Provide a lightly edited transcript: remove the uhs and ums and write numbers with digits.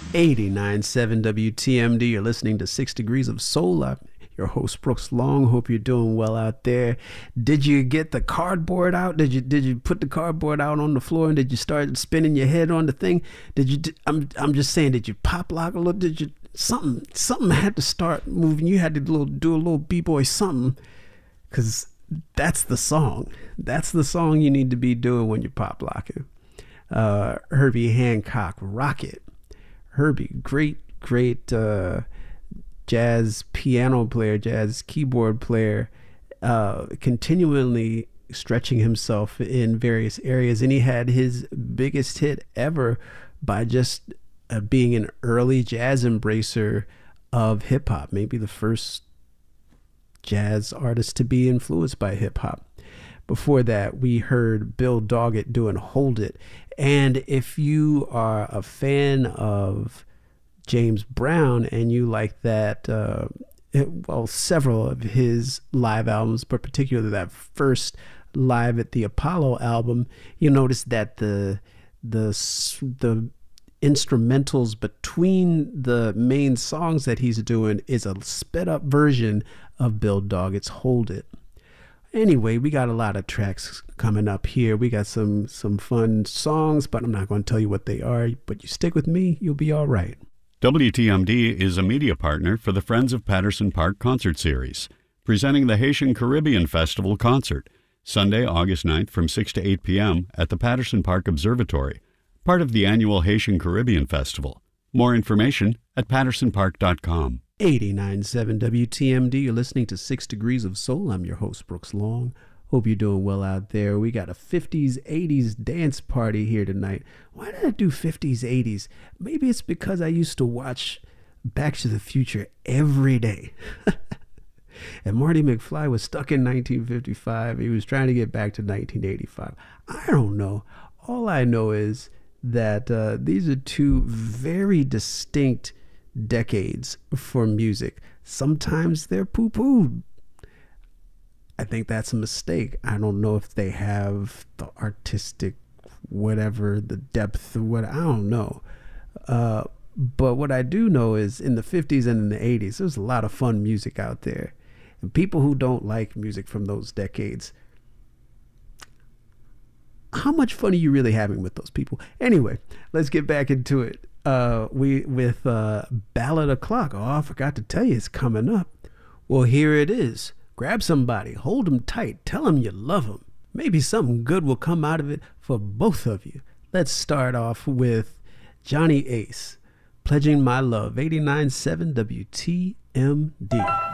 89.7 WTMD. You're listening to 6 Degrees of Soul. I'm your host, Brooks Long. Hope you're doing well out there. Did you get the cardboard out? Did you put the cardboard out on the floor and did you start spinning your head on the thing? I'm just saying, did you pop lock a little? Did you something had to start moving? You had to do a little b-boy something, because that's the song. That's the song you need to be doing when you're pop locking. Herbie Hancock, Rocket. Herbie, great jazz piano player, jazz keyboard player, continually stretching himself in various areas. And he had his biggest hit ever by just being an early jazz embracer of hip hop, maybe the first jazz artist to be influenced by hip hop. Before that, we heard Bill Doggett doing Hold It. And if you are a fan of James Brown and you like that, several of his live albums, but particularly that first Live at the Apollo album, you'll notice that the instrumentals between the main songs that he's doing is a sped up version of Bill Doggett's Hold It. Anyway, we got a lot of tracks coming up here. We got some fun songs, but I'm not going to tell you what they are. But you stick with me, you'll be all right. WTMD is a media partner for the Friends of Patterson Park concert series, presenting the Haitian Caribbean Festival concert, Sunday, August 9th from 6 to 8 p.m. at the Patterson Park Observatory, part of the annual Haitian Caribbean Festival. More information at pattersonpark.com. 89.7 WTMD. You're listening to 6 Degrees of Soul. I'm your host, Brooks Long. Hope you're doing well out there. We got a 50s, 80s dance party here tonight. Why did I do 50s, 80s? Maybe it's because I used to watch Back to the Future every day. And Marty McFly was stuck in 1955. He was trying to get back to 1985. I don't know. All I know is that these are two very distinct decades for music. Sometimes they're poo-pooed. I think that's a mistake. I don't know if they have the artistic whatever, the depth or what, I don't know. But what I do know is in the 50s and in the 80s, there's a lot of fun music out there. And people who don't like music from those decades, how much fun are you really having with those people? Anyway, let's get back into it. With Ballad O'Clock. Oh, I forgot to tell you, it's coming up. Well, here it is. Grab somebody, hold them tight, tell them you love them. Maybe something good will come out of it for both of you. Let's start off with Johnny Ace, Pledging My Love, 89.7 WTMD.